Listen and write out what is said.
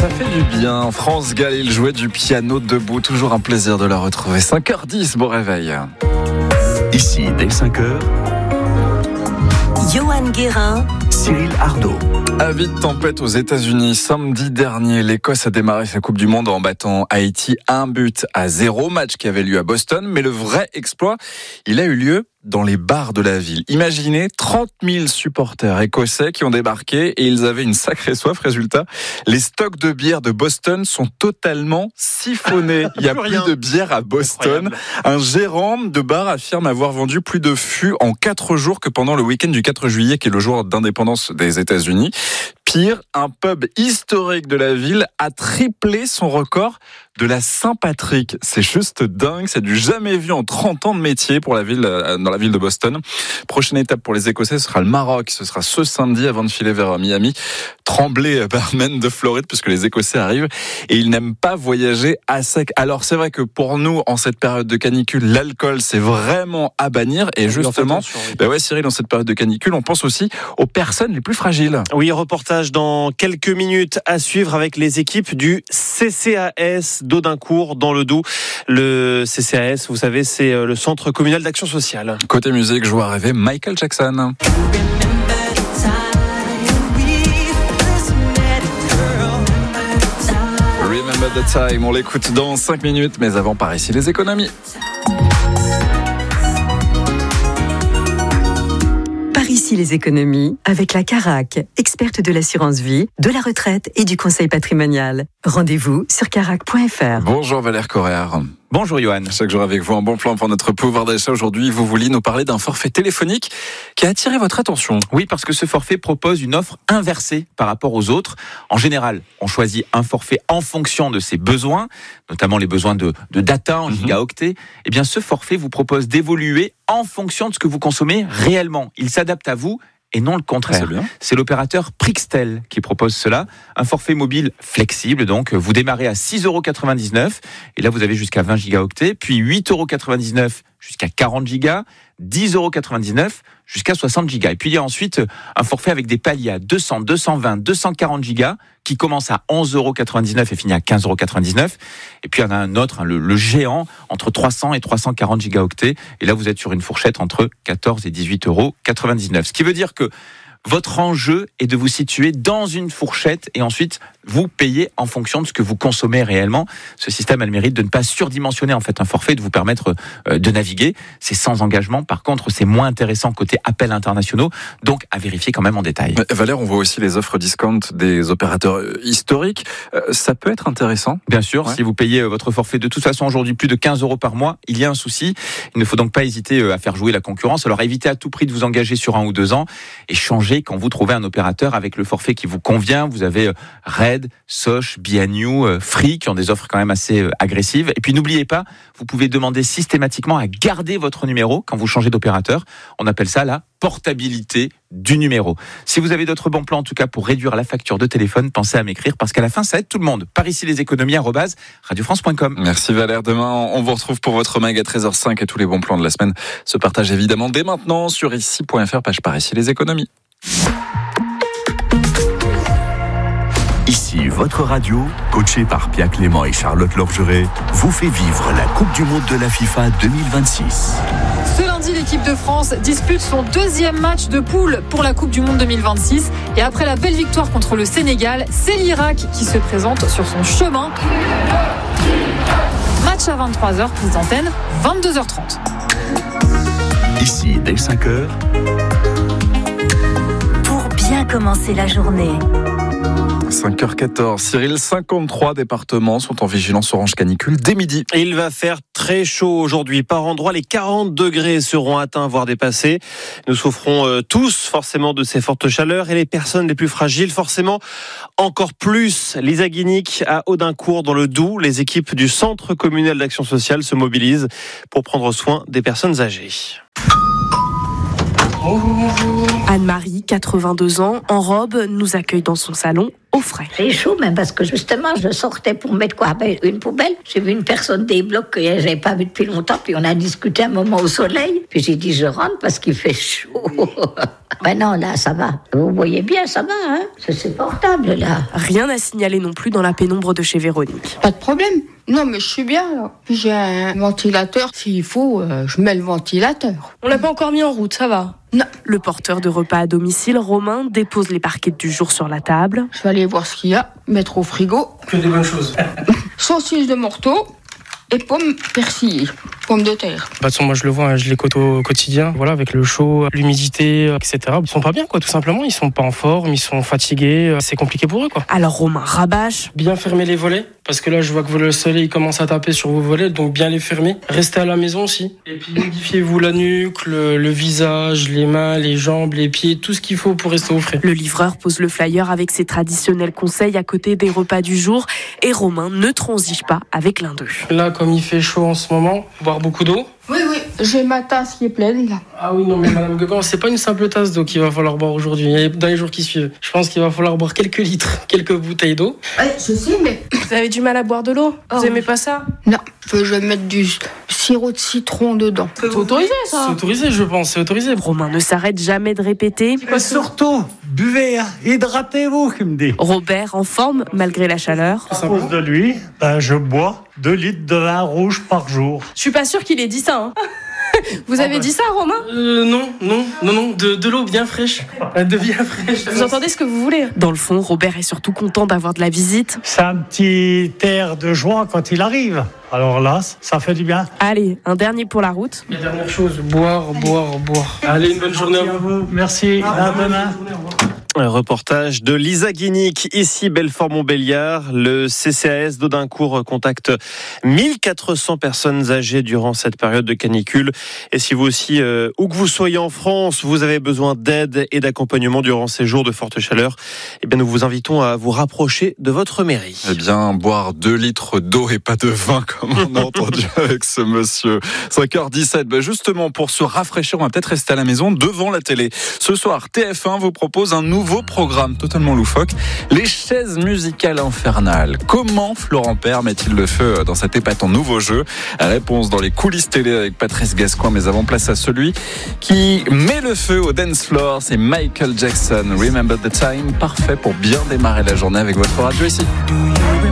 Ça fait du bien. France Gall, il jouait du piano debout. Toujours un plaisir de la retrouver. 5h10, bon réveil. Ici, dès 5h, Johan Guérin, Cyril Ardo. Avis de tempête aux États-Unis. Samedi dernier, l'Écosse a démarré sa Coupe du Monde en battant Haïti 1-0. Match qui avait lieu à Boston. Mais le vrai exploit, il a eu lieu dans les bars de la ville. Imaginez 30 000 supporters écossais qui ont débarqué et ils avaient une sacrée soif. Résultat, les stocks de bière de Boston sont totalement siphonnés. Il n'y a plus de bière à Boston. Incroyable. Un gérant de bar affirme avoir vendu plus de fûts en 4 jours que pendant le week-end du 4 juillet, qui est le jour d'indépendance des États-Unis. Pire, un pub historique de la ville a triplé son record de la Saint-Patrick. C'est juste dingue, c'est du jamais vu en 30 ans de métier pour la ville, dans la ville de Boston. Prochaine étape pour les Écossais, ce sera le Maroc. Ce sera ce samedi avant de filer vers Miami. Tremblay, barman de Floride, puisque les Écossais arrivent et ils n'aiment pas voyager à sec. Alors c'est vrai que pour nous, en cette période de canicule, l'alcool, c'est vraiment à bannir. Et justement, Cyril, dans cette période de canicule, on pense aussi aux personnes les plus fragiles. Oui, reportage dans quelques minutes à suivre avec les équipes du CCAS d'Audincourt dans le Doubs. Le CCAS, vous savez, c'est le Centre communal d'action sociale. Côté musique, joie rêver, Michael Jackson. Remember the time, on l'écoute dans 5 minutes, mais avant, par ici, les économies. par ici les économies, avec la Carac, experte de l'assurance vie, de la retraite et du conseil patrimonial. Rendez-vous sur carac.fr. Bonjour Valère Correa. Bonjour Johan. Chaque jour avec vous, un bon plan pour notre pouvoir d'achat. Aujourd'hui, vous vouliez nous parler d'un forfait téléphonique qui a attiré votre attention. Oui, parce que ce forfait propose une offre inversée par rapport aux autres. En général, on choisit un forfait en fonction de ses besoins, notamment les besoins de data en gigaoctets. Eh bien, ce forfait vous propose d'évoluer en fonction de ce que vous consommez réellement. Il s'adapte à vous et non le contraire. C'est l'opérateur Prixtel qui propose cela. Un forfait mobile flexible, donc vous démarrez à 6,99 € et là vous avez jusqu'à 20 gigaoctets, puis 8,99 € jusqu'à 40 gigas, 10,99 € jusqu'à 60 gigas. Et puis il y a ensuite un forfait avec des paliers à 200, 220, 240 gigas qui commence à 11,99 € et finit à 15,99 €. Et puis il y en a un autre, le géant, entre 300 et 340 gigaoctets. Et là vous êtes sur une fourchette entre 14 et 18,99 €. Ce qui veut dire que votre enjeu est de vous situer dans une fourchette et ensuite vous payez en fonction de ce que vous consommez réellement. Ce système a le mérite de ne pas surdimensionner en fait un forfait, de vous permettre de naviguer. C'est sans engagement. Par contre, c'est moins intéressant côté appels internationaux. Donc, à vérifier quand même en détail. Valère, on voit aussi les offres discount des opérateurs historiques. Ça peut être intéressant. Bien sûr, si vous payez votre forfait de toute façon aujourd'hui plus de 15 € par mois, il y a un souci. Il ne faut donc pas hésiter à faire jouer la concurrence. Alors, évitez à tout prix de vous engager sur 1 ou 2 ans et changez quand vous trouvez un opérateur avec le forfait qui vous convient. Vous avez Red, Soch, Be&You, Free qui ont des offres quand même assez agressives. Et puis n'oubliez pas, vous pouvez demander systématiquement à garder votre numéro quand vous changez d'opérateur. On appelle ça la portabilité du numéro. Si vous avez d'autres bons plans, en tout cas pour réduire la facture de téléphone, pensez à m'écrire parce qu'à la fin, ça aide tout le monde. Par ici les économies @radiofrance.com. Merci Valère. Demain, on vous retrouve pour votre mag à 13h05 et tous les bons plans de la semaine se partagent évidemment dès maintenant sur ici.fr, page par ici les économies. Ici, votre radio, coachée par Pia Clément et Charlotte Lorgeret, vous fait vivre la Coupe du Monde de la FIFA 2026. Ce lundi, l'équipe de France dispute son 2e match de poule pour la Coupe du Monde 2026. Et après la belle victoire contre le Sénégal, c'est l'Irak qui se présente sur son chemin. Match à 23h, prise d'antenne, 22h30. Ici, dès 5h. Pour bien commencer la journée. 5h14, Cyril, 53 départements sont en vigilance orange canicule dès midi. Il va faire très chaud aujourd'hui. Par endroits, les 40 degrés seront atteints, voire dépassés. Nous souffrons tous forcément de ces fortes chaleurs et les personnes les plus fragiles, forcément encore plus. Lisa Guinic à Audincourt dans le Doubs, les équipes du Centre communal d'action sociale se mobilisent pour prendre soin des personnes âgées. Anne-Marie, 82 ans, en robe, nous accueille dans son salon au frais. J'ai chaud même parce que justement je sortais pour mettre quoi, une poubelle. J'ai vu une personne des blocs que j'avais pas vu depuis longtemps, puis on a discuté un moment au soleil. Puis j'ai dit je rentre parce qu'il fait chaud. Ben non, là ça va. Vous voyez bien, ça va, hein. C'est supportable là. Rien à signaler non plus dans la pénombre de chez Véronique. Pas de problème. Non, mais je suis bien là. Puis j'ai un ventilateur. S'il faut, je mets le ventilateur. On l'a pas encore mis en route, ça va. Non. Le porteur de repas à domicile, Romain, dépose les parquettes du jour sur la table. Je vais aller voir ce qu'il y a, mettre au frigo. Que des bonnes choses. Saucisse de morteau et pommes persillées. Pommes de terre. De toute façon, moi je le vois, je les côtoie au quotidien, voilà, avec le chaud, l'humidité, etc. Ils sont pas bien, quoi, tout simplement. Ils sont pas en forme, ils sont fatigués. C'est compliqué pour eux, quoi. Alors Romain rabâche. Bien fermer les volets, parce que là, je vois que le soleil commence à taper sur vos volets, donc bien les fermer. Restez à la maison aussi. Et puis modifiez-vous la nuque, le visage, les mains, les jambes, les pieds, tout ce qu'il faut pour rester au frais. Le livreur pose le flyer avec ses traditionnels conseils à côté des repas du jour, et Romain ne transige pas avec l'un d'eux. Là, comme il fait chaud en ce moment, boire beaucoup d'eau. Oui, j'ai ma tasse qui est pleine là. Ah oui, non mais Madame Guegan, c'est pas une simple tasse d'eau qu'il va falloir boire aujourd'hui, et dans les jours qui suivent. Je pense qu'il va falloir boire quelques litres, quelques bouteilles d'eau. Ouais, je sais, mais... Vous avez du mal à boire de l'eau ? Vous aimez pas ça ? Non, je vais mettre du sirop de citron dedans. C'est autorisé ça ? C'est autorisé, je pense, c'est autorisé. Romain ne s'arrête jamais de répéter. Et surtout, buvez, hydratez-vous, qui me dit. Robert, en forme malgré la chaleur. À cause de lui, je bois 2 litres de vin rouge par jour. Je suis pas sûre qu'il ait dit ça, hein. Vous avez dit ça, Romain ? Non, de l'eau bien fraîche. De bien fraîche. Vous entendez ce que vous voulez ? Dans le fond, Robert est surtout content d'avoir de la visite. C'est un petit air de joie quand il arrive. Alors là, ça fait du bien. Allez, un dernier pour la route. La dernière chose, boire. Allez, une bonne journée à vous. Merci, à demain. Un reportage de Lisa Guinic, ici Belfort-Montbéliard. Le CCAS d'Audincourt contacte 1400 personnes âgées durant cette période de canicule. Et si vous aussi, où que vous soyez en France, vous avez besoin d'aide et d'accompagnement durant ces jours de forte chaleur, eh bien nous vous invitons à vous rapprocher de votre mairie. Eh bien, boire 2 litres d'eau et pas de vin, comme on a entendu avec ce monsieur. 5h17, justement, pour se rafraîchir, on va peut-être rester à la maison devant la télé. Ce soir, TF1 vous propose un nouveau programme totalement loufoque, les chaises musicales infernales. Comment Florent Père met-il le feu dans cet épatant nouveau jeu ? Réponse dans les coulisses télé avec Patrice Gascoigne, mais avant place à celui qui met le feu au dance floor, c'est Michael Jackson. Remember the Time, parfait pour bien démarrer la journée avec votre radio ici.